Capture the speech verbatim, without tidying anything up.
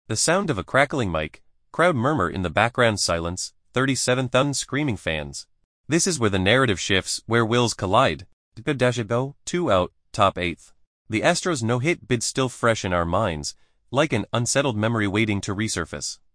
The sound of a crackling mic, crowd murmur in the background silence, thirty-seven thousand screaming fans. This is where the narrative shifts, where wills collide. Go, two out, top eighth. The Astros no-hit bid still fresh in our minds, like an unsettled memory waiting to resurface.